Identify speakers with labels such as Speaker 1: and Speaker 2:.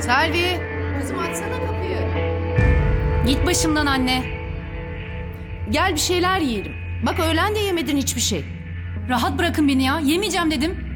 Speaker 1: Selvi, kızım açsana kapıyı.
Speaker 2: Git başımdan anne.
Speaker 1: Gel bir şeyler yiyelim. Bak öğlen de yemedin hiçbir şey.
Speaker 2: Rahat bırakın beni ya. Yemeyeceğim dedim.